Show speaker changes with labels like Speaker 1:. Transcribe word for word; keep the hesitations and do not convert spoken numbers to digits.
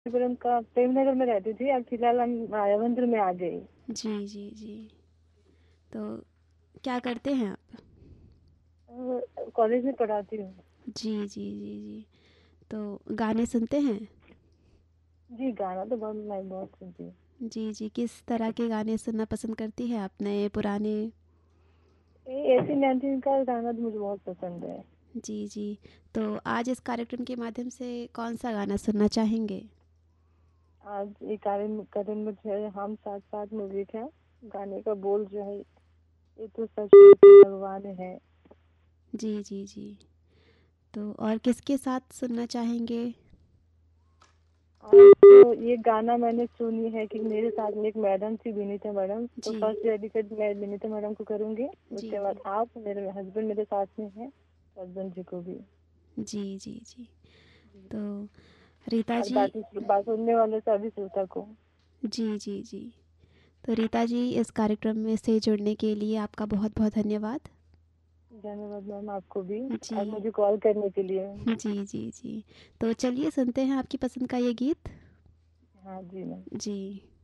Speaker 1: त्रिपुरम का प्रेम नगर में रहती थी, अब फिलहाल हम मायाबंदर में आ गए।
Speaker 2: जी जी जी। तो क्या करते हैं आप?
Speaker 1: अ, कॉलेज में पढ़ाती हूँ।
Speaker 2: जी जी जी जी। तो गाने सुनते हैं?
Speaker 1: जी, गाना तो बहुत मैं बहुत सुनती हूँ।
Speaker 2: जी जी। किस तरह के गाने सुनना पसंद करती है आप, नए पुराने?
Speaker 1: ये एसी नाइनटीन का गाना तो मुझे बहुत पसंद है।
Speaker 2: जी जी। तो आज इस कार्यक्रम के माध्यम से कौन सा गाना सुनना चाहेंगे?
Speaker 1: आज ये कारण कदम में जो है हम साथ साथ मूवी का गाने का बोल जो है, ये तो सच में कि भगवान है।
Speaker 2: जी जी जी। तो और किसके साथ सुनना चाहेंगे?
Speaker 1: और तो ये गाना मैंने सुनी है कि मेरे साथ में एक मैडम थी, विनीता मैडम, तो
Speaker 2: जी
Speaker 1: फर्स्ट डेडिकेट मैं विनीता मैडम को करूँगी।
Speaker 2: जी
Speaker 1: उसके
Speaker 2: जी
Speaker 1: बाद आप, मेरे हस्बैंड मेरे साथ में हैं, हस्बैंड जी को भी।
Speaker 2: जी जी जी। तो रीता
Speaker 1: और
Speaker 2: जी।
Speaker 1: बाकी बात सुनने वाले सभी श्रोता को
Speaker 2: जी जी जी। तो रीता जी, इस कार्यक्रम में से जुड़ने के लिए आपका बहुत बहुत धन्यवाद।
Speaker 1: धन्यवाद मैम, आपको भी,
Speaker 2: जी
Speaker 1: और मुझे कॉल करने के लिए।
Speaker 2: जी जी जी। तो चलिए सुनते हैं आपकी पसंद का ये गीत।
Speaker 1: हाँ जी मैम।
Speaker 2: जी।